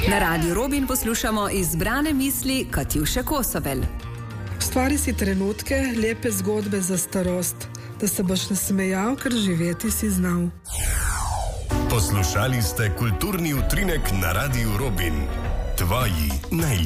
Na Radiu Robin poslušamo izbrane misli Katjuše Kosobel. Stvari si trenutke, lepe zgodbe za starost, da se boš nasmejal, ker živeti si znal. Poslušali ste kulturni utrinek na Radiu Robin. Tvoji najljubši.